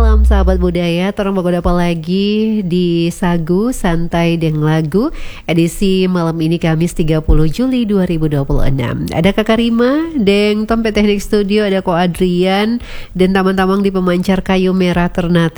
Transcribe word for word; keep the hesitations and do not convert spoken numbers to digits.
malam sahabat budaya. Torang bagoda apa lagi di Sagu Santai Deng Lagu edisi malam ini Kamis tiga puluh Juli dua ribu dua puluh enam. Ada Kakak Rima, Deng Tompe Teknik Studio, ada Ko Adrian dan taman-taman di pemancar kayu merah Ternate.